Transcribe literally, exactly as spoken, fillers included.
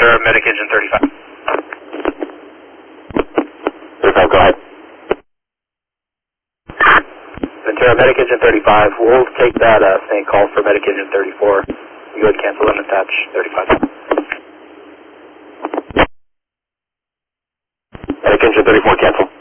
Ventura, Medic Engine thirty-five. thirty-five, go ahead. Ventura, Medic Engine thirty-five. We'll take that uh, same call for Medic Engine thirty-four. You go ahead and cancel and attach thirty-five. Medic Engine thirty-four, cancel.